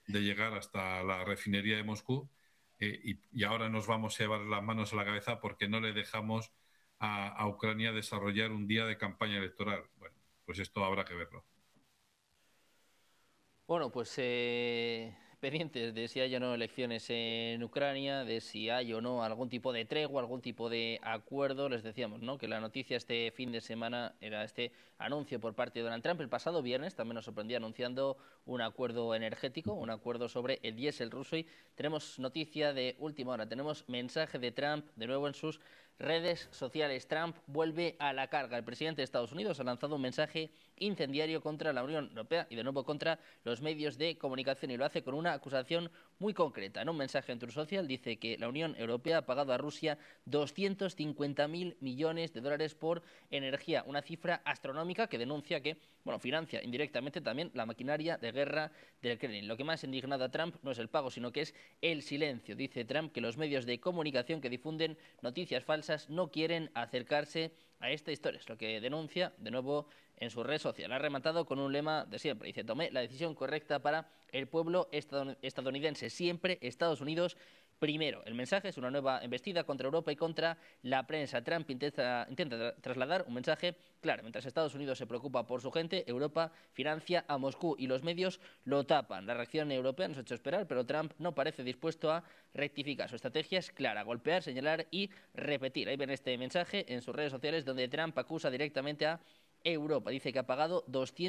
de llegar hasta la refinería de Moscú, y ahora nos vamos a llevar las manos a la cabeza porque no le dejamos a Ucrania desarrollar un día de campaña electoral. Bueno, pues esto habrá que verlo. Bueno, pues pendientes de si hay o no elecciones en Ucrania, de si hay o no algún tipo de tregua, algún tipo de acuerdo. Les decíamos, ¿no?, que la noticia este fin de semana era este anuncio por parte de Donald Trump. El pasado viernes también nos sorprendió anunciando un acuerdo energético, un acuerdo sobre el diésel ruso. Y tenemos noticia de última hora, tenemos mensaje de Trump de nuevo en sus redes sociales. Trump vuelve a la carga. El presidente de Estados Unidos ha lanzado un mensaje incendiario contra la Unión Europea y de nuevo contra los medios de comunicación, y lo hace con una acusación muy concreta. En un mensaje en Truth Social dice que la Unión Europea ha pagado a Rusia 250.000 millones de dólares por energía, una cifra astronómica que denuncia que, bueno, financia indirectamente también la maquinaria de guerra del Kremlin. Lo que más indignado a Trump no es el pago, sino que es el silencio. Dice Trump que los medios de comunicación que difunden noticias falsas no quieren acercarse a esta historia. Es lo que denuncia de nuevo en su red social. Ha rematado con un lema de siempre. Dice: tomé la decisión correcta para el pueblo estadounidense. Siempre Estados Unidos primero. El mensaje es una nueva embestida contra Europa y contra la prensa. Trump intenta trasladar un mensaje claro. Mientras Estados Unidos se preocupa por su gente, Europa financia a Moscú y los medios lo tapan. La reacción europea nos ha hecho esperar, pero Trump no parece dispuesto a rectificar. Su estrategia es clara: golpear, señalar y repetir. Ahí ven este mensaje en sus redes sociales donde Trump acusa directamente a Europa. Dice que ha pagado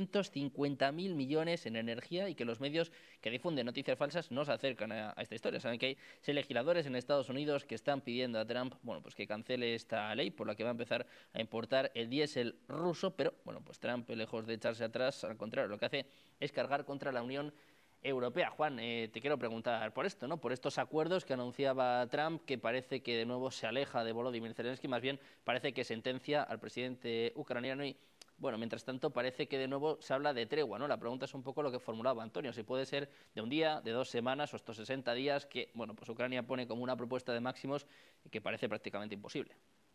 250.000 millones en energía y que los medios que difunden noticias falsas no se acercan a esta historia. Saben que hay legisladores en Estados Unidos que están pidiendo a Trump, bueno, pues que cancele esta ley por la que va a empezar a importar el diésel ruso, pero bueno, pues Trump, lejos de echarse atrás, al contrario, lo que hace es cargar contra la Unión Europea. Juan, te quiero preguntar por esto, ¿no? Por estos acuerdos que anunciaba Trump, que parece que de nuevo se aleja de Volodymyr Zelensky, más bien parece que sentencia al presidente ucraniano. Y bueno, mientras tanto parece que de nuevo se habla de tregua, ¿no? La pregunta es un poco lo que formulaba Antonio: si puede ser de un día, de 2 semanas o estos 60 días que, bueno, pues Ucrania pone como una propuesta de máximos que parece prácticamente imposible.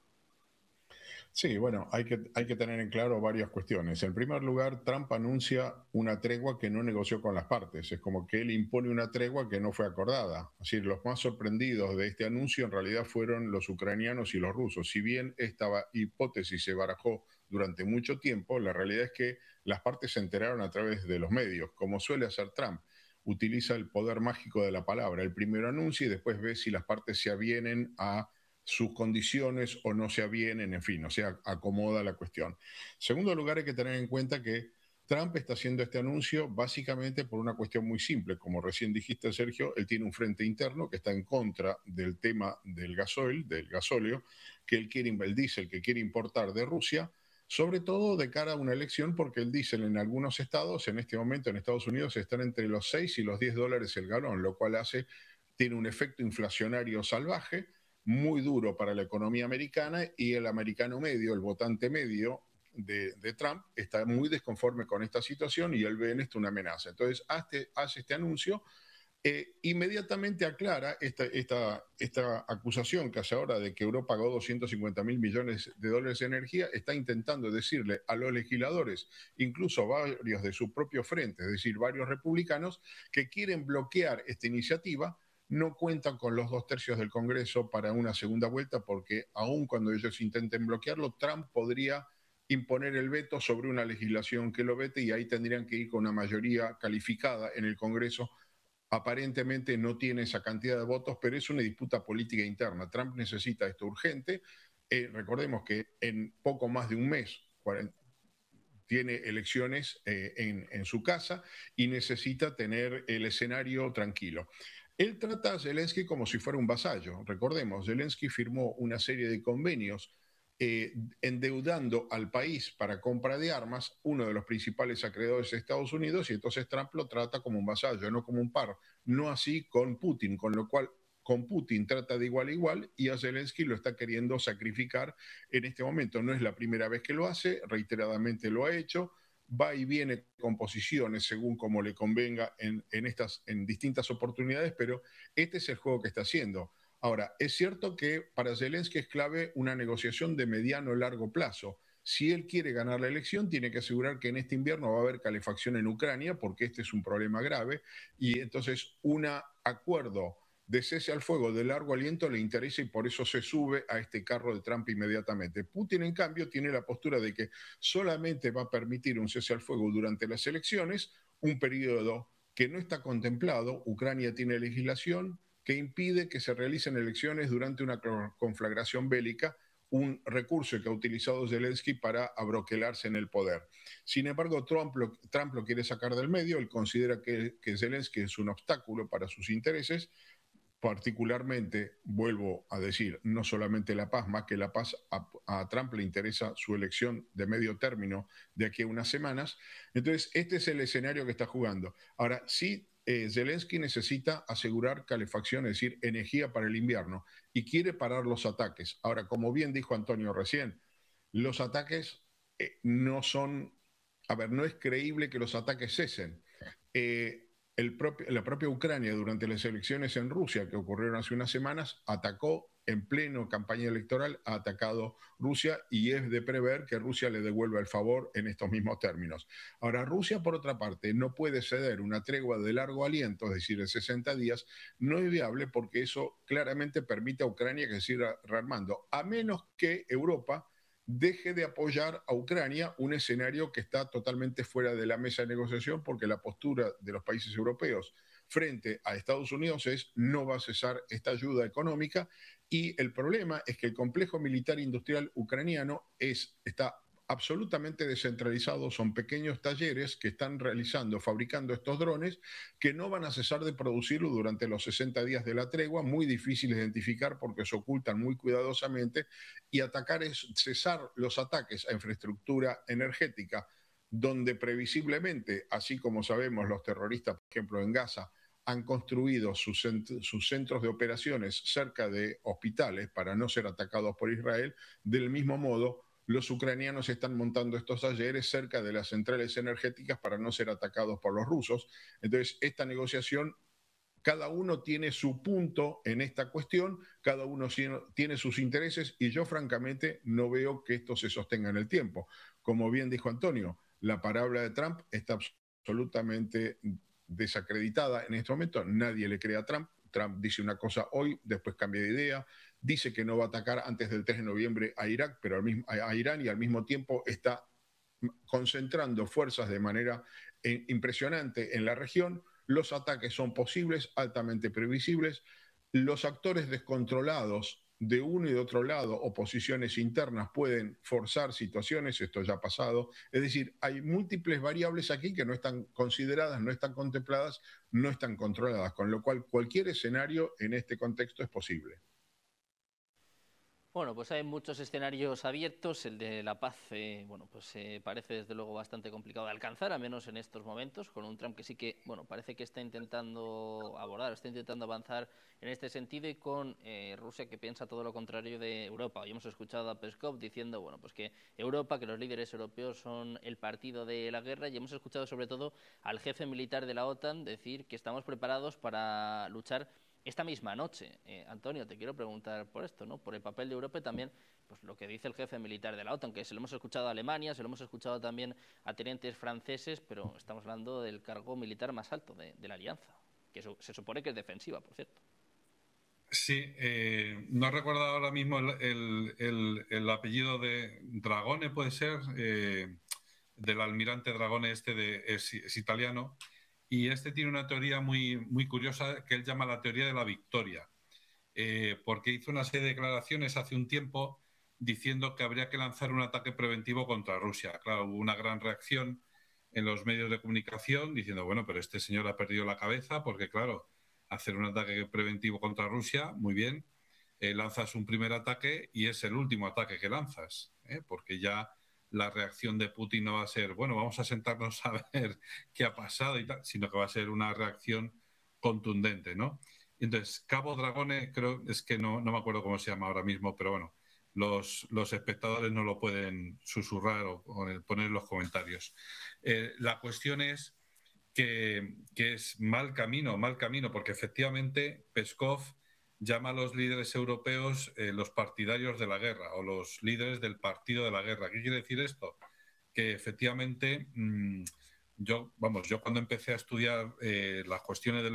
Sí, bueno, hay que tener en claro varias cuestiones. En primer lugar, Trump anuncia una tregua que no negoció con las partes. Es como que él impone una tregua que no fue acordada. Así, los más sorprendidos de este anuncio en realidad fueron los ucranianos y los rusos. Si bien esta hipótesis se barajó durante mucho tiempo, la realidad es que las partes se enteraron a través de los medios, como suele hacer Trump. Utiliza el poder mágico de la palabra. El primero anuncia y después ve si las partes se avienen a sus condiciones o no se avienen, en fin, o sea, acomoda la cuestión. Segundo lugar, hay que tener en cuenta que Trump está haciendo este anuncio básicamente por una cuestión muy simple. Como recién dijiste, Sergio, él tiene un frente interno que está en contra del tema del gasoil, del gasóleo, que el diésel que quiere importar de Rusia, sobre todo de cara a una elección, porque el diésel en algunos estados, en este momento en Estados Unidos, están entre los 6 y los 10 dólares el galón, lo cual tiene un efecto inflacionario salvaje, muy duro para la economía americana, y el americano medio, el votante medio de Trump, está muy desconforme con esta situación y él ve en esto una amenaza. Entonces hace este anuncio, inmediatamente aclara esta acusación que hace ahora de que Europa pagó 250.000 millones de dólares de energía. Está intentando decirle a los legisladores, incluso varios de su propio frente, es decir, varios republicanos, que quieren bloquear esta iniciativa. No cuentan con los 2/3 del Congreso para una segunda vuelta, porque aun cuando ellos intenten bloquearlo, Trump podría imponer el veto sobre una legislación que lo vete, y ahí tendrían que ir con una mayoría calificada en el Congreso. Aparentemente no tiene esa cantidad de votos, pero es una disputa política interna. Trump necesita esto urgente. Recordemos que en poco más de un mes tiene elecciones en su casa y necesita tener el escenario tranquilo. Él trata a Zelensky como si fuera un vasallo. Recordemos, Zelensky firmó una serie de convenios endeudando al país para compra de armas, uno de los principales acreedores de Estados Unidos, y entonces Trump lo trata como un vasallo, no como un par. No así con Putin, con lo cual con Putin trata de igual a igual, y a Zelensky lo está queriendo sacrificar en este momento. No es la primera vez que lo hace, reiteradamente lo ha hecho, va y viene con posiciones según como le convenga en distintas oportunidades, pero este es el juego que está haciendo. Ahora, es cierto que para Zelensky es clave una negociación de mediano o largo plazo. Si él quiere ganar la elección, tiene que asegurar que en este invierno va a haber calefacción en Ucrania, porque este es un problema grave, y entonces un acuerdo de cese al fuego de largo aliento le interesa y por eso se sube a este carro de Trump inmediatamente. Putin, en cambio, tiene la postura de que solamente va a permitir un cese al fuego durante las elecciones, un periodo que no está contemplado. Ucrania tiene legislación que impide que se realicen elecciones durante una conflagración bélica, un recurso que ha utilizado Zelensky para abroquelarse en el poder. Sin embargo, Trump lo quiere sacar del medio. Él considera que Zelensky es un obstáculo para sus intereses. Particularmente, vuelvo a decir, no solamente la paz, más que la paz, a Trump le interesa su elección de medio término de aquí a unas semanas. Entonces, este es el escenario que está jugando. Ahora, sí, Zelensky necesita asegurar calefacción, es decir, energía para el invierno, y quiere parar los ataques. Ahora, como bien dijo Antonio recién, los ataques no son, a ver, no es creíble que los ataques cesen. La propia Ucrania, durante las elecciones en Rusia que ocurrieron hace unas semanas, atacó en pleno campaña electoral, ha atacado Rusia, y es de prever que Rusia le devuelva el favor en estos mismos términos. Ahora, Rusia, por otra parte, no puede ceder una tregua de largo aliento, es decir, de 60 días, no es viable, porque eso claramente permite a Ucrania que siga rearmando, a menos que Europa deje de apoyar a Ucrania, un escenario que está totalmente fuera de la mesa de negociación, porque la postura de los países europeos frente a Estados Unidos es: no va a cesar esta ayuda económica. Y el problema es que el complejo militar industrial ucraniano está absolutamente descentralizado. Son pequeños talleres que están fabricando estos drones, que no van a cesar de producirlo durante los 60 días de la tregua, muy difícil de identificar porque se ocultan muy cuidadosamente, y atacar es cesar los ataques a infraestructura energética, donde previsiblemente, así como sabemos, los terroristas, por ejemplo, en Gaza, han construido sus centros de operaciones cerca de hospitales para no ser atacados por Israel. Del mismo modo, los ucranianos están montando estos talleres cerca de las centrales energéticas para no ser atacados por los rusos. Entonces, esta negociación, cada uno tiene su punto en esta cuestión, cada uno tiene sus intereses, y yo francamente no veo que esto se sostenga en el tiempo. Como bien dijo Antonio, la palabra de Trump está absolutamente desacreditada en este momento. Nadie le cree a Trump. Trump dice una cosa hoy, después cambia de idea, dice que no va a atacar antes del 3 de noviembre a Irak, pero a Irán, y al mismo tiempo está concentrando fuerzas de manera impresionante en la región. Los ataques son posibles, altamente previsibles. Los actores descontrolados de uno y de otro lado, oposiciones internas, pueden forzar situaciones. Esto ya ha pasado. Es decir, hay múltiples variables aquí que no están consideradas, no están contempladas, no están controladas, con lo cual cualquier escenario en este contexto es posible. Bueno, pues hay muchos escenarios abiertos. El de la paz, bueno, pues parece desde luego bastante complicado de alcanzar, al menos en estos momentos, con un Trump que sí que, bueno, parece que está intentando abordar, está intentando avanzar en este sentido, y con Rusia, que piensa todo lo contrario de Europa. Hoy hemos escuchado a Peskov diciendo, bueno, pues que Europa, que los líderes europeos son el partido de la guerra, y hemos escuchado sobre todo al jefe militar de la OTAN decir que estamos preparados para luchar esta misma noche. Antonio, te quiero preguntar por esto, ¿no? Por el papel de Europa y también, pues, lo que dice el jefe militar de la OTAN, que se lo hemos escuchado a Alemania, se lo hemos escuchado también a tenientes franceses, pero estamos hablando del cargo militar más alto de la alianza, que se supone que es defensiva, por cierto. Sí, no recuerdo ahora mismo el apellido de Dragone, puede ser, del almirante Dragone, es italiano, y este tiene una teoría muy, muy curiosa que él llama la teoría de la victoria, porque hizo una serie de declaraciones hace un tiempo diciendo que habría que lanzar un ataque preventivo contra Rusia. Claro, hubo una gran reacción en los medios de comunicación diciendo, bueno, pero este señor ha perdido la cabeza, porque claro, hacer un ataque preventivo contra Rusia, muy bien, lanzas un primer ataque y es el último ataque que lanzas, porque ya la reacción de Putin no va a ser, bueno, vamos a sentarnos a ver qué ha pasado y tal, sino que va a ser una reacción contundente, ¿no? Entonces, Cabo Dragone, creo, es que no me acuerdo cómo se llama ahora mismo, pero bueno, los espectadores no lo pueden susurrar o poner en los comentarios. La cuestión es que es mal camino, porque efectivamente Peskov llama a los líderes europeos los partidarios de la guerra o los líderes del partido de la guerra. ¿Qué quiere decir esto? Que efectivamente yo cuando empecé a estudiar las cuestiones de